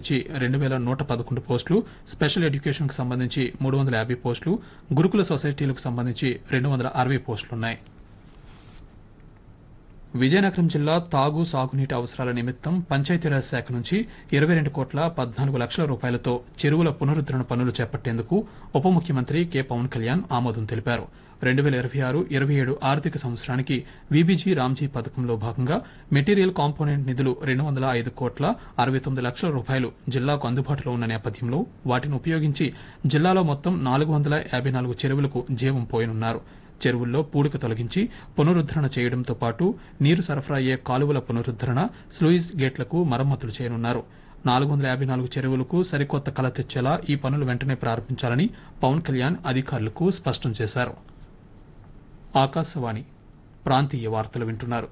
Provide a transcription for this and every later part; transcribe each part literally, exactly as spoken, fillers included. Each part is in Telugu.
సంబంధించి రెండు వేల నూట పదకొండు పోస్టులు, స్పెషల్ ఎడ్యుకేషన్ కు సంబంధించి మూడు వందల యాభై పోస్టులు, గురుకుల సొసైటీలకు సంబంధించి రెండు వందల అరవై పోస్టులున్నాయి. విజయనగరం జిల్లా తాగు సాగునీటి అవసరాల నిమిత్తం పంచాయతీరాజ్ శాఖ నుంచి ఇరవై రెండు కోట్ల పద్నాలుగు లక్షల రూపాయలతో చెరువుల పునరుద్దరణ పనులు చేపట్టేందుకు ఉప ముఖ్యమంత్రి కె పవన్ కళ్యాణ్ ఆమోదం తెలిపారు. రెండు వేల ఇరవై ఆరు ఇరవై ఏడు ఆర్థిక సంవత్సరానికి వీబీజీ రామ్జీ పథకంలో భాగంగా మెటీరియల్ కాంపోనెంట్ నిధులు రెండు వందల ఐదు కోట్ల అరవై తొమ్మిది లక్షల రూపాయలు జిల్లాకు అందుబాటులో ఉన్న నేపథ్యంలో వాటిని ఉపయోగించి జిల్లాలో మొత్తం నాలుగు వందల యాభై నాలుగు చెరువులకు జీవం పోయనున్నారు. చెరువుల్లో పూడిక తొలగించి పునరుద్దరణ చేయడంతో పాటు నీరు సరఫరా అయ్యే కాలువల పునరుద్దరణ, స్లూయిస్ గేట్లకు మరమ్మతులు చేయనున్నారు. నాలుగు వందల యాభై నాలుగు చెరువులకు సరికొత్త కల తెచ్చేలా ఈ పనులు వెంటనే ప్రారంభించాలని పవన్ కళ్యాణ్ అధికారులకు స్పష్టం చేశారు. ఆకాశవాణి ప్రాంతీయ వార్తలు వింటున్నారు.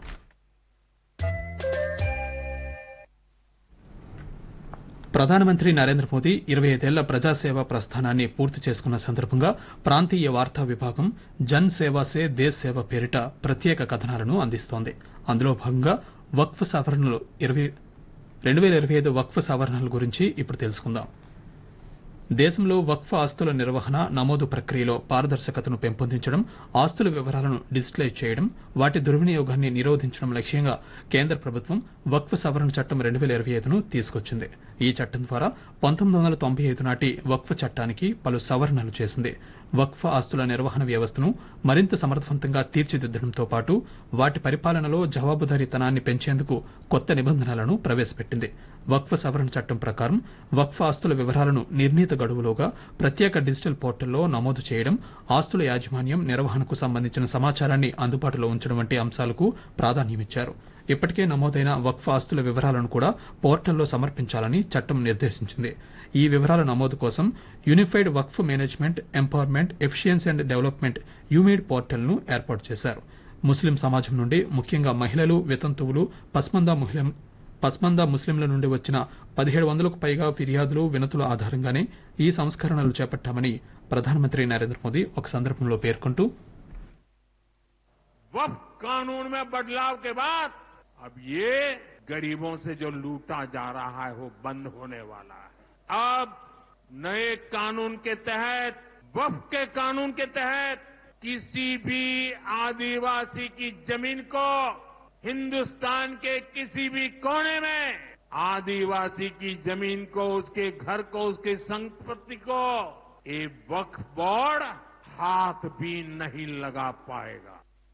ప్రధానమంత్రి నరేంద్ర మోదీ ఇరవై ఐదేళ్ల ప్రజాసేవ ప్రస్థానాన్ని పూర్తి చేసుకున్న సందర్భంగా ప్రాంతీయ వార్తా విభాగం జన్ సేవా సే దేశ్ సేవ పేరిట ప్రత్యేక కథనాలను అందిస్తోంది. అందులో భాగంగా వక్ఫ్ సవరణలు రెండు వేల ఇరవై ఐదు వక్ఫ్ సవరణల గురించి ఇప్పుడు తెలుసుకుందాం. దేశంలో వక్ఫ్ ఆస్తుల నిర్వహణ, నమోదు ప్రక్రియలో పారదర్శకతను పెంపొందించడం, ఆస్తుల వివరాలను డిజిటలైజ్ చేయడం, వాటి దుర్వినియోగాన్ని నిరోధించడం లక్ష్యంగా కేంద్ర ప్రభుత్వం వక్ఫ్ సవరణ చట్టం రెండు వేల ఇరవై ఐదును తీసుకొచ్చింది. ఈ చట్టం ద్వారా పంతొమ్మిది వందల తొంభై ఐదు నాటి వక్ఫ్ చట్టానికి పలు సవరణలు చేసింది. వక్ఫ్ ఆస్తుల నిర్వహణ వ్యవస్థను మరింత సమర్థవంతంగా తీర్చిదిద్దడంతో పాటు వాటి పరిపాలనలో జవాబుదారీతనాన్ని పెంచేందుకు కొత్త నిబంధనలను ప్రవేశపెట్టింది. వక్ఫ్ సవరణ చట్టం ప్రకారం వక్ఫ్ ఆస్తుల వివరాలను నిర్ణీత గడువులోగా ప్రత్యేక డిజిటల్ పోర్టల్లో నమోదు చేయడం, ఆస్తుల యాజమాన్యం, నిర్వహణకు సంబంధించిన సమాచారాన్ని అందుబాటులో ఉంచడం వంటి అంశాలకు ప్రాధాన్యమిచ్చారు. ఇప్పటికే నమోదైన వక్ఫ్ ఆస్తుల వివరాలను కూడా పోర్టల్లో సమర్పించాలని చట్టం నిర్దేశించింది. ఈ వివరాల నమోదు కోసం unified Waqf management, empowerment, efficiency and development Umeed పోర్టల్ను ఏర్పాటు చేశారు. ముస్లిం సమాజం నుండి, ముఖ్యంగా మహిళలు, వితంతువులు, పస్మందా ముస్లిం పస్మందా ముస్లింల నుండి వచ్చిన పదిహేడు వందలకు పైగా ఫిర్యాదులు, వినతుల ఆధారంగానే ఈ సంస్కరణలు చేపట్టామని ప్రధానమంత్రి నరేంద్ర మోదీ ఒక సందర్భంలో పేర్కొంటూ, वक्फ कानून में बदलाव के बाद अब ये गरीबों से जो लूटा जा रहा है वो बंद होने वाला है. अब नए कानून के तहत, वक्फ के कानून के तहत किसी भी आदिवासी की जमीन को हिंदुस्तान के किसी भी कोने में आदिवासी की जमीन को, उसके घर को, उसकी संपत्ति को ये वक्फ बोर्ड हाथ भी नहीं लगा पाएगा.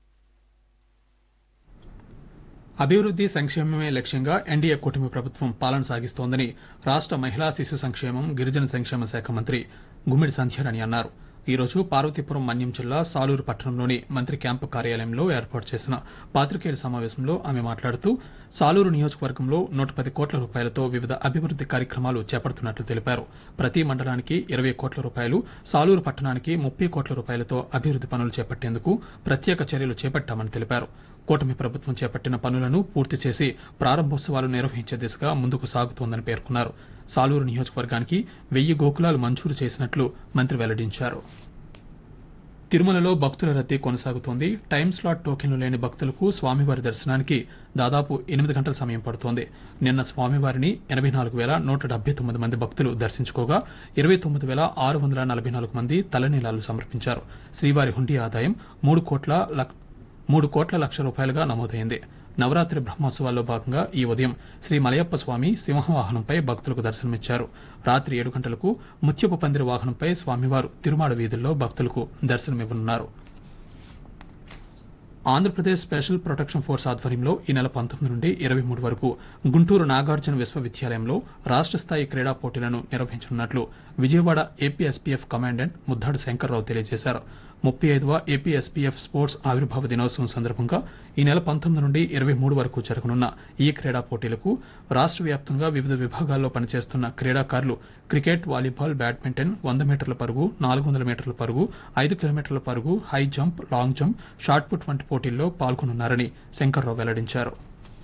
అభివృద్ది సంక్షేమమే లక్ష్యంగా ఎన్డీఏ కూటమి ప్రభుత్వం పాలన సాగిస్తోందని రాష్ట మహిళా శిశు సంక్షేమం, గిరిజన సంక్షేమ శాఖ మంత్రి గుమ్మిడి సంధ్యారాణి అన్నారు. ఈ రోజు పార్వతీపురం మన్యం జిల్లా సాలూరు పట్టణంలోని మంత్రి క్యాంపు కార్యాలయంలో ఏర్పాటు చేసిన పాత్రికేయుల సమావేశంలో ఆమె మాట్లాడుతూ, సాలూరు నియోజకవర్గంలో నూట పది కోట్ల రూపాయలతో వివిధ అభివృద్ది కార్యక్రమాలు చేపడుతున్నట్లు తెలిపారు. ప్రతి మండలానికి ఇరవై కోట్ల రూపాయలు, సాలూరు పట్టణానికి ముప్పై కోట్ల రూపాయలతో అభివృద్ది పనులు చేపట్టేందుకు ప్రత్యేక చర్యలు చేపట్టామని తెలిపారు. కూటమి ప్రభుత్వం చేపట్టిన పనులను పూర్తి చేసి ప్రారంభోత్సవాలు నిర్వహించే దిశగా ముందుకు సాగుతోందని పేర్కొన్నారు. సాలూరు నియోజకవర్గానికి వెయ్యి గోకులాలు మంజూరు చేసినట్లు మంత్రి వెల్లడించారు. తిరుమలలో భక్తుల రద్దీ కొనసాగుతోంది. టైం స్లాట్ టోకెన్లు లేని భక్తులకు స్వామివారి దర్శనానికి దాదాపు ఎనిమిది గంటల సమయం పడుతోంది. నిన్న స్వామివారిని ఎనబై నాలుగు వేల నూట డెబ్బై తొమ్మిది మంది భక్తులు దర్శించుకోగా ఇరవై తొమ్మిది వేల ఆరు వందల నలభై నాలుగు మంది తలనీలాలు సమర్పించారు. శ్రీవారి హుండీ ఆదాయం మూడు కోట్ల మూడు కోట్ల లక్ష రూపాయలుగా నమోదైంది. నవరాత్రి బ్రహ్మోత్సవాల్లో భాగంగా ఈ ఉదయం శ్రీ మలయప్ప స్వామి సింహవాహనంపై భక్తులకు దర్శనమిచ్చారు. రాత్రి ఏడు గంటలకు ముత్యపు పందిరి వాహనంపై స్వామివారు తిరుమాడ వీధుల్లో భక్తులకు దర్శనమివ్వనున్నారు. ఆంధ్రప్రదేశ్ స్పెషల్ ప్రొటెక్షన్ ఫోర్స్ ఆధ్వర్యంలో ఈ నెల పంతొమ్మిది నుండి ఇరవై మూడు వరకు గుంటూరు నాగార్జున విశ్వవిద్యాలయంలో రాష్ట స్థాయి క్రీడా పోటీలను నిర్వహించనున్నట్లు విజయవాడ ఏపీఎస్పీఎఫ్ కమాండెంట్ ముద్దాడు శంకర్రావు తెలియజేశారు. ముప్పై ఐదవ ఏపీఎస్పీఎఫ్ స్పోర్ట్స్ ఆవిర్భావ దినోత్సవం సందర్భంగా ఈ నెల పంతొమ్మిది నుండి ఇరవై మూడు వరకు జరగనున్న ఈ క్రీడా పోటీలకు రాష్ట వ్యాప్తంగా వివిధ విభాగాల్లో పనిచేస్తున్న క్రీడాకారులు క్రికెట్, వాలీబాల్, బ్యాడ్మింటన్, వంద మీటర్ల పరుగు, నాలుగు వందల మీటర్ల పరుగు, ఐదు కిలోమీటర్ల పరుగు, high jump, long jump, shot put వంటి పోటీల్లో పాల్గొనున్నారని శంకర్రావు వెల్లడించారు.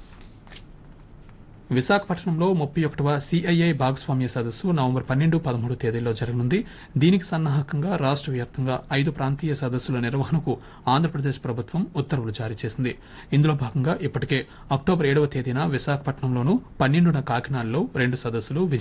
విశాఖపట్నంలో ముప్పై ఒకటవ సీఐఐ భాగస్వామ్య సదస్సు నవంబర్ పన్నెండు పదమూడు తేదీల్లో జరగనుంది. దీనికి సన్నాహకంగా రాష్ట వ్యాప్తంగా ఐదు ప్రాంతీయ సదస్సుల నిర్వహణకు ఆంధ్రప్రదేశ్ ప్రభుత్వం ఉత్తర్వులు జారీ చేసింది. ఇందులో భాగంగా ఇప్పటికే అక్టోబర్ ఏడవ తేదీన విశాఖపట్నంలోనూ, పన్నెండున కాకినాడలో రెండు సదస్సులు